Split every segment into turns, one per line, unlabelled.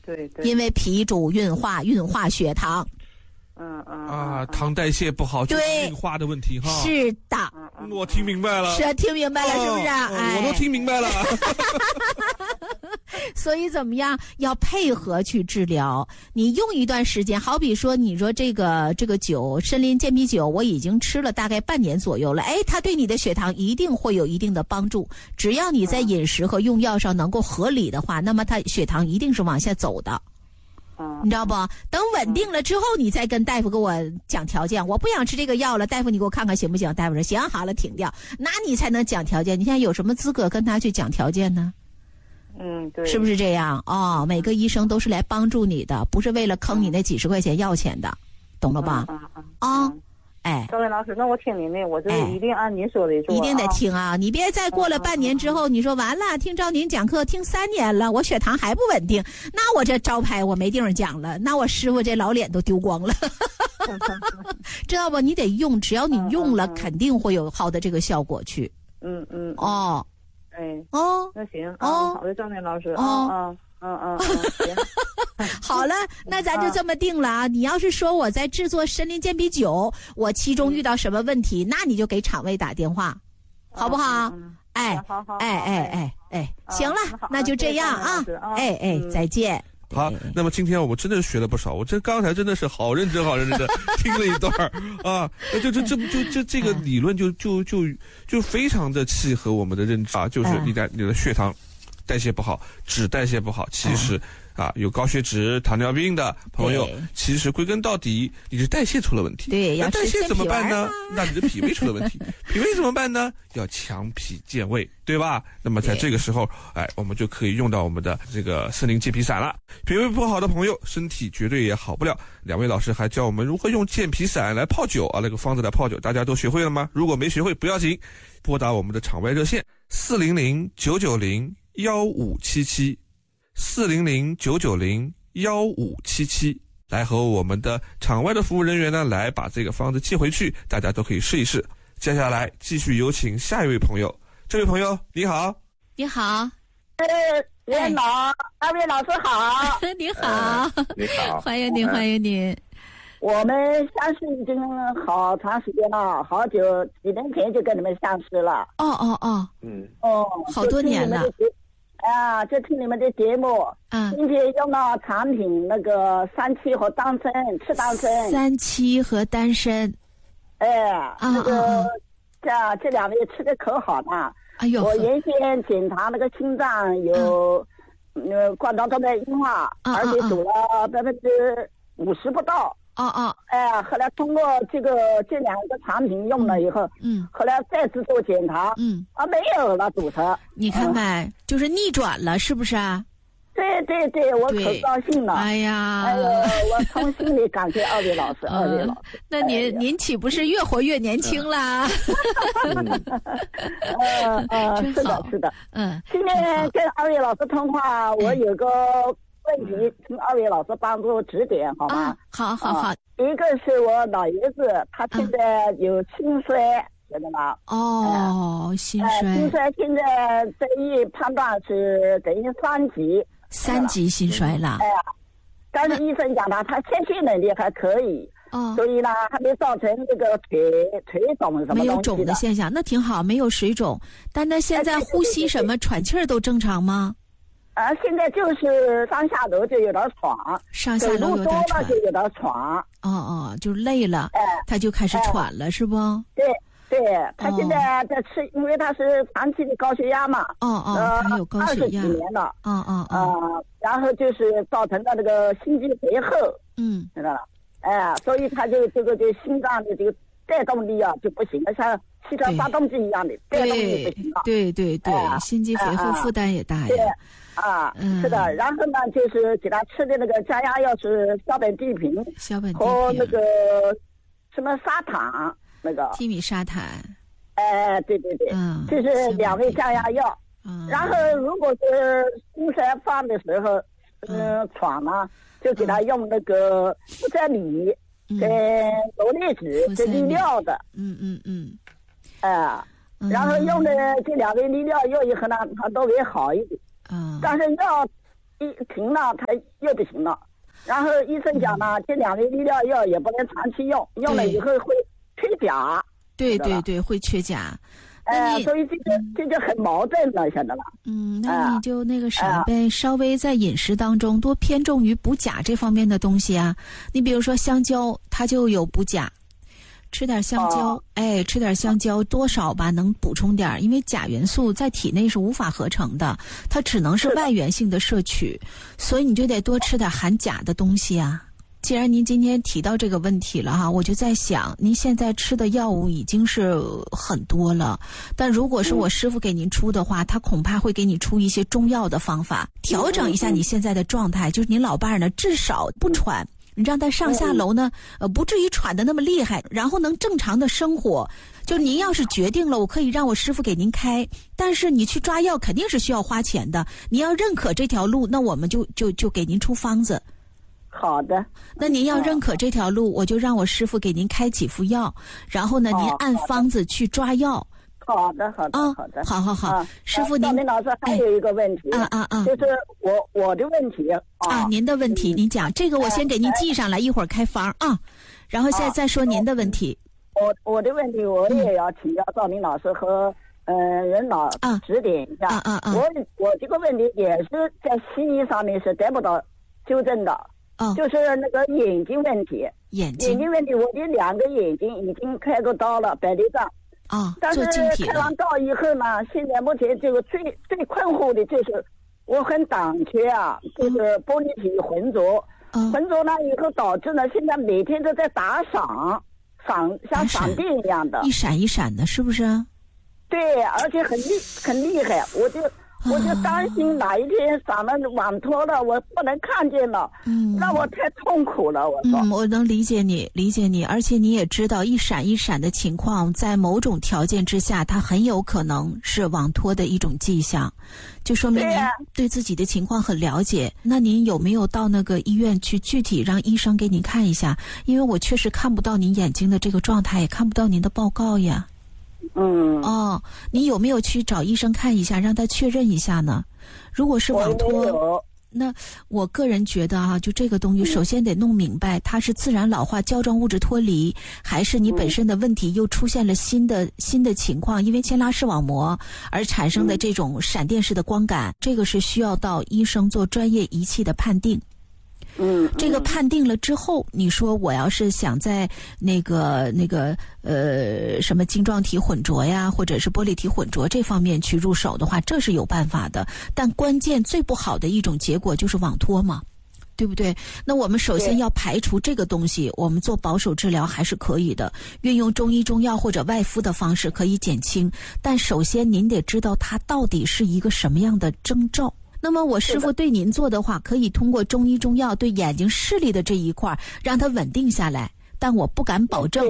对对。
因为脾主运化，运化血糖。
糖代谢不好就是运化的问题哈。
是的，
我听明白了。
是听明白了，是不是？
我都听明白了。
所以怎么样？要配合去治疗。你用一段时间，好比说，你说这个酒，参苓健脾酒，我已经吃了大概半年左右了。它对你的血糖一定会有一定的帮助。只要你在饮食和用药上能够合理的话，那么它血糖一定是往下走的。你知道不？等稳定了之后，你再跟大夫给我讲条件。我不想吃这个药了，大夫你给我看看行不行？大夫说行，好了，停掉。那你才能讲条件。你现在有什么资格跟他去讲条件呢？
对，
是不是这样？每个医生都是来帮助你的，不是为了坑你那几十块钱要钱的，懂了吧？
赵薇老师，那我听您的，我就一定按您说的做，
一定得听啊！你别再过了半年之后，你说完了，听赵您讲课听3年了，我血糖还不稳定，那我这招牌我没地方讲了，那我师傅这老脸都丢光了，知道不？你得用，只要你用了，肯定会有好的这个效果去。
那行好的，赵念老师行。
好了，那咱就这么定了啊！你要是说我在制作参苓健脾酒，我其中遇到什么问题，那你就给厂位打电话，好不好？行了，那就这样啊！再见。
好，那么今天我们真的学了不少，我刚才真的是好认真的听了一段啊，这个理论就非常的契合我们的认知啊，就是你的血糖代谢不好，脂代谢不好，其实有高血脂、糖尿病的朋友，其实归根到底你是代谢出了问题。
对，
那代谢怎么办呢？那你的脾胃出了问题，脾胃怎么办呢？要强脾健胃，对吧？那么在这个时候，我们就可以用到我们的这个参苓健脾散了。脾胃不好的朋友，身体绝对也好不了。两位老师还教我们如何用健脾散来泡酒啊，那个方子来泡酒，大家都学会了吗？如果没学会不要紧，拨打我们的场外热线400-990-1577，400-990-1577，来和我们的场外的服务人员呢，来把这个方子寄回去，大家都可以试一试。接下来继续有请下一位朋友，这位朋友你好。
你好，
二位老师好。
你好，
你好，
欢迎您，欢迎您。
我们相识已经好长时间了，好久，几年前就跟你们相识了。
好多年了。
就听你们的节目，并且用到产品那个3七和丹参，吃丹参。
3七和丹参。
这两位吃的可好了。
哎呦，
我原先检查那个心脏有冠状动脉硬化，而且走了50%不到。后来通过这2个产品用了以后，后来再次做检查，没有了堵车。
你看看，就是逆转了，是不是啊？
对，我可高兴了。
哎呀，
我从心里感谢二位老师，
那您岂不是越活越年轻啦？
是的。今天跟二位老师通话，我有个问题，请二位老师帮助指点，好吗？
好。
一个是我老爷子，他现在有心衰，晓得吗？
心衰。
心衰现在这一判断是等于3级。
3级心衰了。
但是医生讲他宣泄能力还可以。所以呢，还没造成这个腿肿什么东西的。
没有肿的现象，那挺好，没有水肿。但那现在呼吸什么、喘气儿都正常吗？
现在就是上下楼就有点喘，
上下楼有点喘，
就有点喘。
就累了，他就开始喘了，是不？
对，他现在在吃，因为他是长期的高血压嘛。
他有高血压
20几年了。然后就是造成了那个心肌肥厚。知道了。所以他就这个心脏的这个带动力就不行了，像汽车发动机一样的带动力不行了。
对，心肌肥厚负担也大呀。
是的。然后呢，就是给他吃的那个降压药是硝苯地平和那个什么砂糖。那个
替米沙坦，
对，这是2味降压药。然后如果是心衰发的时候，喘嘛，就给他用那个呋塞米跟罗列子这利尿的。然后用的这2味利尿药以后呢，他都会好一点。但是药一停了，他又不行了。然后医生讲呢，这2味利尿药也不能长期用，用了以后会缺钾。
对对对，会缺钾。
所以这就很矛盾了，晓得吧？
那你就那个啥呗，稍微在饮食当中多偏重于补钾这方面的东西啊。你比如说香蕉，它就有补钾，吃点香蕉，吃点香蕉多少吧能补充点，因为钾元素在体内是无法合成的，它只能是外源性的摄取，所以你就得多吃点含钾的东西啊。既然您今天提到这个问题了哈，我就在想，您现在吃的药物已经是很多了，但如果是我师傅给您出的话，他恐怕会给你出一些中药的方法，调整一下你现在的状态，就是您老伴儿呢至少不喘，你让他上下楼呢，不至于喘得那么厉害，然后能正常的生活。就您要是决定了，我可以让我师傅给您开，但是你去抓药肯定是需要花钱的，你要认可这条路，那我们就给您出方子。
好的，
那您要认可这条路，我就让我师傅给您开几副药，然后呢，您按方子去抓药。
好的，好的，好的，
好，师傅您。
赵明老师还有一个问题，就是我的问题
您的问题，您讲这个，我先给您记上来，一会儿开方啊，然后现在再说您的问题。
我的问题我也要请教赵明老师和任老指点一下。我这个问题也是在西医上面是得不到纠正的。就是那个眼睛问题，眼睛问题，我的2个眼睛已经开过刀了，白内障。但是开完刀以后呢，现在目前这个最困惑的就是我很胆怯啊，就是玻璃体浑浊，浑浊了以后导致呢，现在每天都在打闪，像闪电一样的，
一闪一闪的，是不是？
对，而且很厉害，我就担心哪一天闪了网脱了，我不能看见了，让我太痛苦了。我说，
我能理解你，而且你也知道，一闪一闪的情况，在某种条件之下，它很有可能是网脱的一种迹象，就说明您对自己的情况很了解。那您有没有到那个医院去具体让医生给您看一下？因为我确实看不到您眼睛的这个状态，也看不到您的报告呀。你有没有去找医生看一下，让他确认一下呢？如果是网脱，那我个人觉得就这个东西，首先得弄明白，它是自然老化胶状物质脱离，还是你本身的问题又出现了新的情况，因为牵拉视网膜而产生的这种闪电式的光感，这个是需要到医生做专业仪器的判定。这个判定了之后，你说我要是想在那个什么晶状体混浊呀，或者是玻璃体混浊这方面去入手的话，这是有办法的。但关键最不好的一种结果就是网脱嘛，对不对？那我们首先要排除这个东西，我们做保守治疗还是可以的，运用中医中药或者外敷的方式可以减轻。但首先您得知道它到底是一个什么样的征兆。那么我师傅对您做的话，可以通过中医中药对眼睛视力的这一块让它稳定下来，但我不敢保证。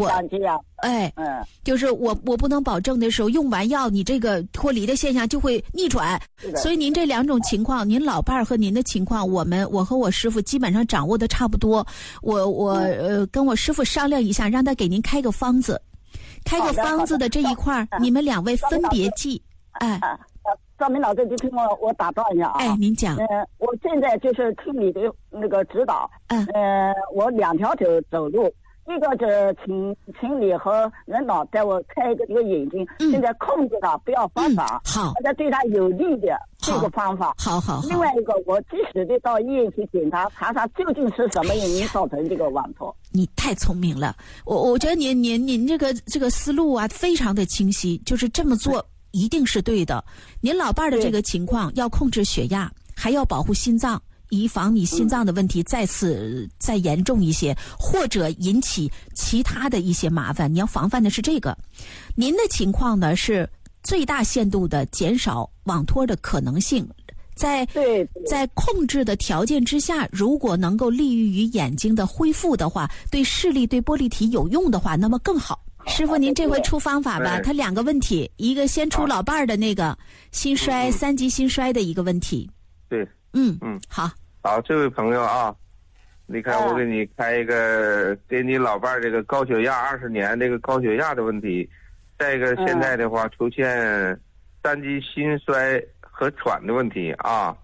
就是我不能保证的时候，用完药你这个脱离的现象就会逆转。所以您这2种情况，您老伴儿和您的情况，我和我师傅基本上掌握的差不多。我跟我师傅商量一下，让他给您开个方子，开个方子的这一块，你们2位分别记。
赵明老师，就听我打断一下啊！
您讲。
我现在就是听你的那个指导。我2条腿走路，一个是请你和任老带我开一个眼睛，现在控制它不要发闪，
好，
大家对他有利的这个方法。
好。
另外一个，我及时的到医院去检查究竟是什么原因造成这个网脱。
你太聪明了，我觉得您这个思路啊非常的清晰，就是这么做。一定是对的。您老伴儿的这个情况要控制血压，还要保护心脏，以防你心脏的问题再严重一些，或者引起其他的一些麻烦。你要防范的是这个。您的情况呢是最大限度的减少网脱的可能性，在控制的条件之下，如果能够利于眼睛的恢复的话，对视力对玻璃体有用的话，那么更好。师傅，您这回出方法吧。他2个问题，一个先出老伴儿的那个心衰3级心衰的一个问题。
对，
好，
这位朋友啊，你看我给你开一个，给你老伴儿这个高血压20年这个高血压的问题，再一个现在的话出现3级心衰和喘的问题啊。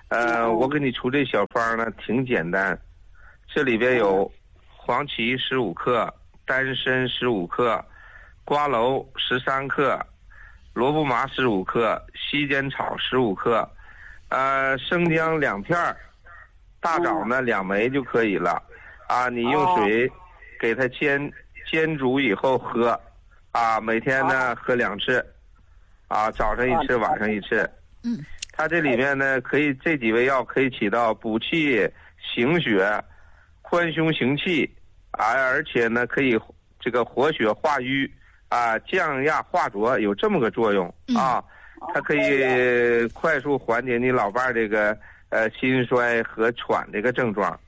我给你出这小方呢挺简单，这里边有黄芪15克，丹参15克，瓜蒌13克，萝卜麻15克，西煎草15克，生姜2片，大枣呢2枚就可以了。你用水给它煎煮以后喝，每天呢喝2次，早上1次，晚上1次。它这里面呢这几味药可以起到补气行血、宽胸行气，而且呢可以这个活血化瘀，降压化浊，有这么个作用它可以快速缓解你老伴儿这个心衰和喘这个症状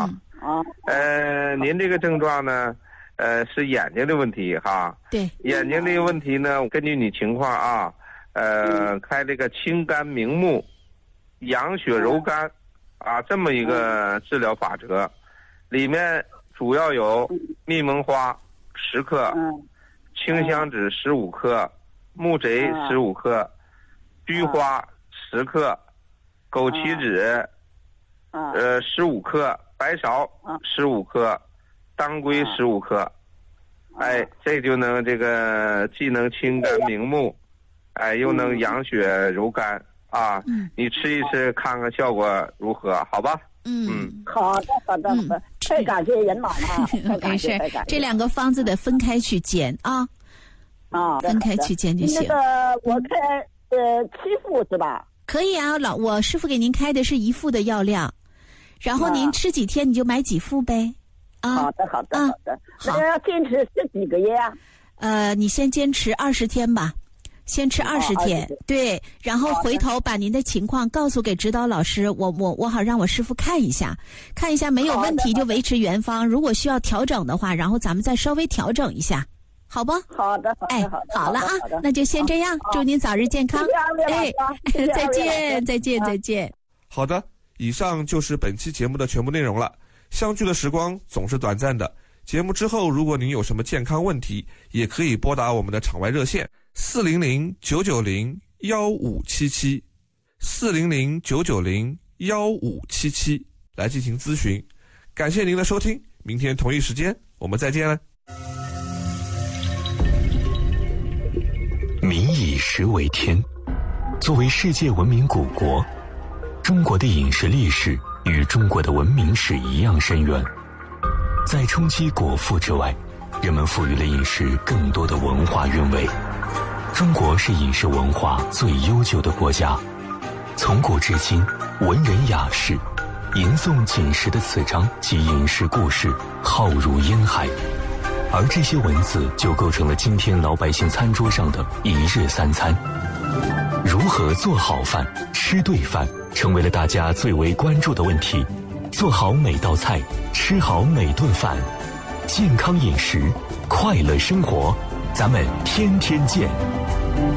您这个症状呢是眼睛的问题哈。
对，
眼睛这个问题呢，根据你情况开这个清肝明目、养血柔肝这么一个治疗法则，里面主要有蜜蒙花10克，清香脂15克，木贼15克，菊花10克，枸杞子15克，白芍15克，当归15克。这就能这个既能清肝明目，又能养血柔肝你吃一吃看看效果如何，好吧？
好的，太感谢人马了，
没事，这2个方子得分开去煎分开去煎就行。
那个我开7副是吧？
可以啊，我师傅给您开的是1副的药量，然后您吃几天你就买几副呗。
好的。那个要坚持是几个月啊？
你先坚持20天吧。先吃20天，对，然后回头把您的情况告诉给指导老师，我好让我师傅看一下没有问题就维持原方，如果需要调整的话，然后咱们再稍微调整一下，好不？
好的。
好了那就先这样，祝您早日健康。再见。
好的，以上就是本期节目的全部内容了。相聚的时光总是短暂的，节目之后如果您有什么健康问题，也可以拨打我们的场外热线400-990-1577 400-990-1577来进行咨询。感谢您的收听，明天同一时间我们再见了。
民以食为天，作为世界文明古国，中国的饮食历史与中国的文明史一样深远。在冲击果腹之外，人们赋予了饮食更多的文化韵味。中国是饮食文化最悠久的国家，从古至今，文人雅士吟诵锦食的词章及饮食故事浩如烟海，而这些文字就构成了今天老百姓餐桌上的一日三餐。如何做好饭、吃对饭，成为了大家最为关注的问题。做好每道菜，吃好每顿饭，健康饮食，快乐生活，咱们天天见。